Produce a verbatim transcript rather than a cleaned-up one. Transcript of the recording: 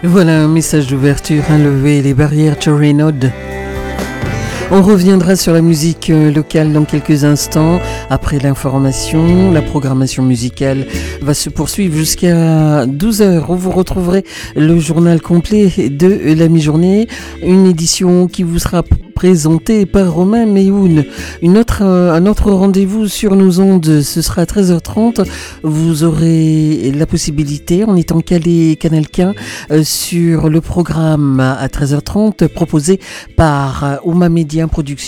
Voilà un message d'ouverture, enlever les barrières Renaud. On reviendra sur la musique locale dans quelques instants. Après l'information, la programmation musicale va se poursuivre jusqu'à douze heures où vous retrouverez le journal complet de la mi-journée. Une édition qui vous sera présentée par Romain Mehoun. Une autre, un autre rendez-vous sur nos ondes, ce sera à treize heures trente. Vous aurez la possibilité, en étant calé Canal K, sur le programme à treize heures trente proposé par Ouma Média Production.